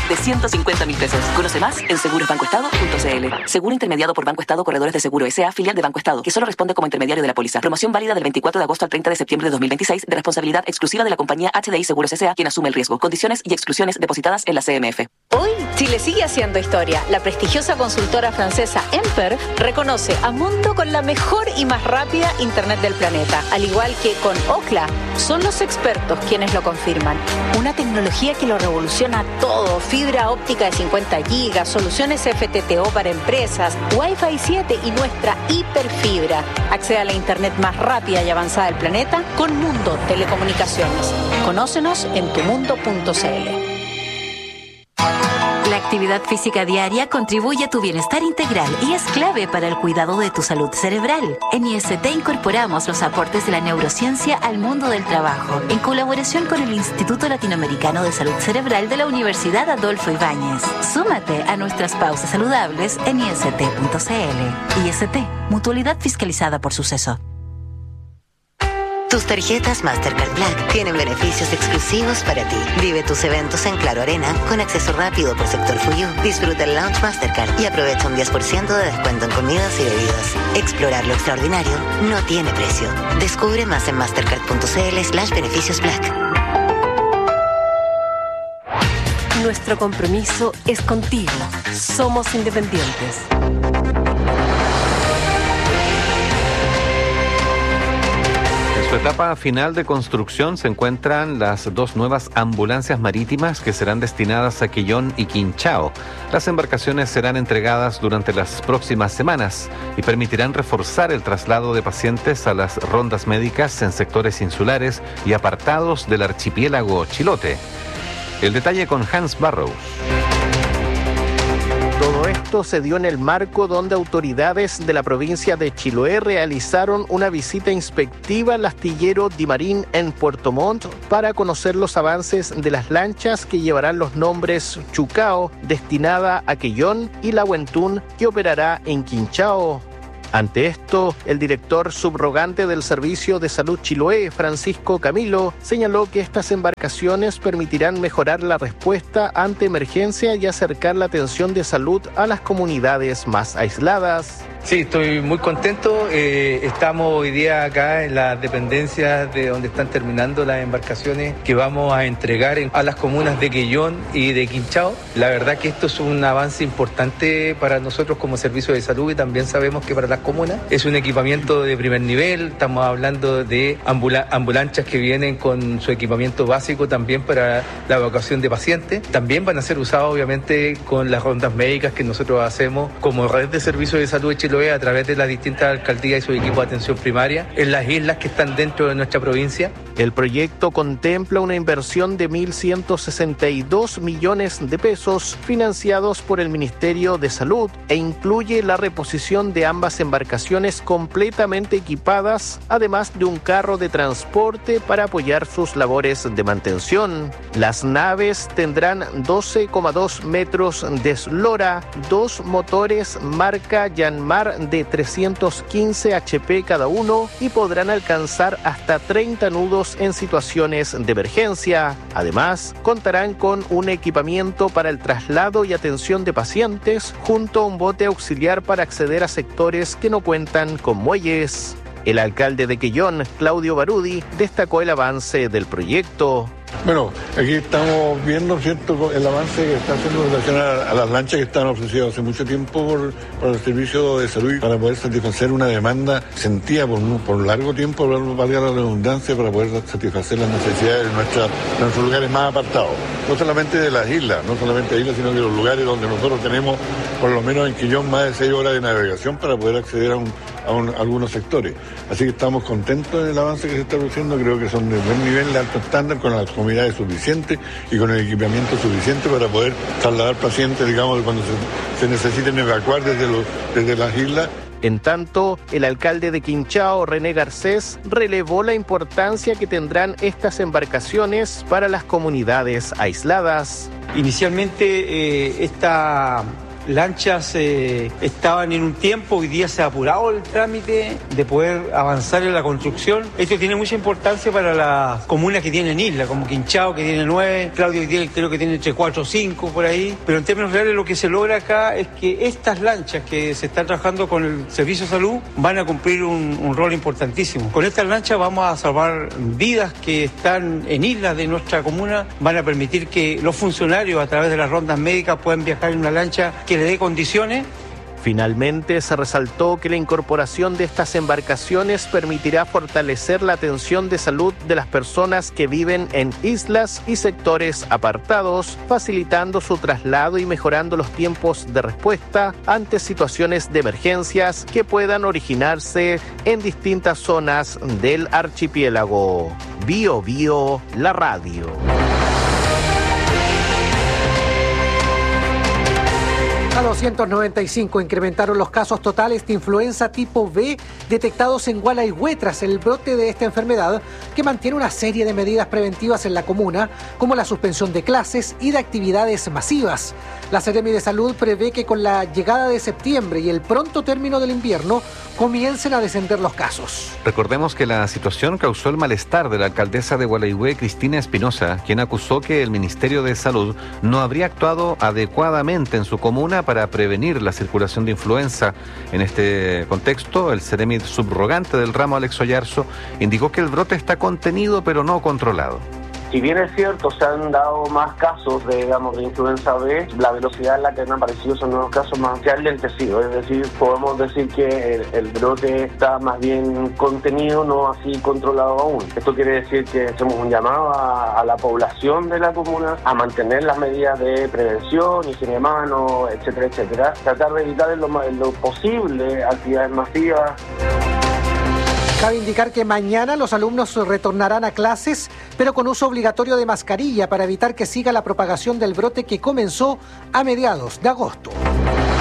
de 150.000 pesos. Conoce más en segurosbancoestado.cl. Seguro intermediado por Banco Estado Corredores de Seguro S.A., filial de Banco Estado, que solo responde como intermediario de la póliza. Promoción válida del 24 de agosto al 30 de septiembre de 2026, de responsabilidad exclusiva de la compañía HDI Seguros S.A., quien asume el riesgo. Condiciones y exclusiones depositadas en la CMF. Hoy, Chile sigue haciendo historia. La prestigiosa consultora francesa Emper reconoce a Mundo con la mejor y más rápida Internet del planeta. Al igual que con Ookla, son los expertos quienes lo confirman. Una tecnología que lo revoluciona todo. Fibra óptica de 50 gigas, soluciones FTTO para empresas, Wi-Fi 7 y nuestra hiperfibra. Accede a la Internet más rápida y avanzada del planeta con Mundo Telecomunicaciones. Conócenos en tumundo.cl. La actividad física diaria contribuye a tu bienestar integral y es clave para el cuidado de tu salud cerebral. En IST incorporamos los aportes de la neurociencia al mundo del trabajo, en colaboración con el Instituto Latinoamericano de Salud Cerebral de la Universidad Adolfo Ibáñez. Súmate a nuestras pausas saludables en ist.cl. IST, mutualidad fiscalizada por Suceso. Tus tarjetas Mastercard Black tienen beneficios exclusivos para ti. Vive tus eventos en Claro Arena con acceso rápido por sector Fuyu. Disfruta el Lounge Mastercard y aprovecha un 10% de descuento en comidas y bebidas. Explorar lo extraordinario no tiene precio. Descubre más en mastercard.cl/beneficios Black. Nuestro compromiso es contigo. Somos independientes. En su etapa final de construcción se encuentran las dos nuevas ambulancias marítimas que serán destinadas a Quellón y Quinchao. Las embarcaciones serán entregadas durante las próximas semanas y permitirán reforzar el traslado de pacientes a las rondas médicas en sectores insulares y apartados del archipiélago Chilote. El detalle con Hans Barrows. Todo esto se dio en el marco donde autoridades de la provincia de Chiloé realizaron una visita inspectiva al astillero Dimarín en Puerto Montt para conocer los avances de las lanchas que llevarán los nombres Chucao, destinada a Quellón, y La Huentún, que operará en Quinchao. Ante esto, el director subrogante del Servicio de Salud Chiloé, Francisco Camilo, señaló que estas embarcaciones permitirán mejorar la respuesta ante emergencia y acercar la atención de salud a las comunidades más aisladas. Sí, estoy muy contento. Estamos hoy día acá en las dependencias de donde están terminando las embarcaciones que vamos a entregar a las comunas de Quellón y de Quinchao. La verdad que esto es un avance importante para nosotros como servicio de salud y también sabemos que para las comunas es un equipamiento de primer nivel. Estamos hablando de ambulancias que vienen con su equipamiento básico también para la evacuación de pacientes. También van a ser usados obviamente con las rondas médicas que nosotros hacemos como red de servicios de salud de Chiloé a través de las distintas alcaldías y su equipo de atención primaria en las islas que están dentro de nuestra provincia. El proyecto contempla una inversión de 1.162 millones de pesos financiados por el Ministerio de Salud e incluye la reposición de ambas embarcaciones completamente equipadas, además de un carro de transporte para apoyar sus labores de mantención. Las naves tendrán 12,2 metros de eslora, 2 motores marca Yanmar de 315 HP cada uno y podrán alcanzar hasta 30 nudos en situaciones de emergencia. Además, contarán con un equipamiento para el traslado y atención de pacientes, junto a un bote auxiliar para acceder a sectores que no cuentan con muelles. El alcalde de Quellón, Claudio Barudi, destacó el avance del proyecto. Bueno, aquí estamos viendo, ¿cierto?, el avance que está haciendo en relación a las lanchas que están ofrecidas hace mucho tiempo por el Servicio de Salud para poder satisfacer una demanda sentida por largo tiempo, valga la redundancia, para poder satisfacer las necesidades de nuestros lugares más apartados. No solamente de las islas, sino de los lugares donde nosotros tenemos, por lo menos en Quillón, más de 6 horas de navegación para poder acceder a algunos sectores. Así que estamos contentos del avance que se está produciendo. Creo que son de buen nivel, de alto estándar, con las comunidades suficientes y con el equipamiento suficiente para poder trasladar pacientes, digamos, cuando se necesiten evacuar desde las islas. En tanto, el alcalde de Quinchao, René Garcés, relevó la importancia que tendrán estas embarcaciones para las comunidades aisladas. Inicialmente, lanchas estaban en un tiempo, hoy día se ha apurado el trámite de poder avanzar en la construcción. Esto tiene mucha importancia para las comunas que tienen isla, como Quinchao, que tiene 9, Claudio creo que tiene entre 4 o 5 por ahí, pero en términos reales lo que se logra acá es que estas lanchas que se están trabajando con el Servicio de Salud van a cumplir un rol importantísimo. Con estas lanchas vamos a salvar vidas que están en islas de nuestra comuna, van a permitir que los funcionarios a través de las rondas médicas puedan viajar en una lancha que le dé condiciones. Finalmente, se resaltó que la incorporación de estas embarcaciones permitirá fortalecer la atención de salud de las personas que viven en islas y sectores apartados, facilitando su traslado y mejorando los tiempos de respuesta ante situaciones de emergencias que puedan originarse en distintas zonas del archipiélago. Bio Bio, la radio. A 295 incrementaron los casos totales de influenza tipo B detectados en Gualeguay tras el brote de esta enfermedad, que mantiene una serie de medidas preventivas en la comuna, como la suspensión de clases y de actividades masivas. La Seremi de Salud prevé que con la llegada de septiembre y el pronto término del invierno comiencen a descender los casos. Recordemos que la situación causó el malestar de la alcaldesa de Gualeguay, Cristina Espinosa, quien acusó que el Ministerio de Salud no habría actuado adecuadamente en su comuna para prevenir la circulación de influenza. En este contexto, el Seremi subrogante del ramo, Alex Oyarzo, indicó que el brote está contenido pero no controlado. Si bien es cierto, se han dado más casos de influenza B, la velocidad en la que han aparecido esos nuevos casos se ha lentecido. Es decir, podemos decir que el brote está más bien contenido, no así controlado aún. Esto quiere decir que hacemos un llamado a la población de la comuna a mantener las medidas de prevención, higiene de manos, etcétera, etcétera. Tratar de evitar en lo posible actividades masivas. Cabe indicar que mañana los alumnos retornarán a clases, pero con uso obligatorio de mascarilla para evitar que siga la propagación del brote que comenzó a mediados de agosto.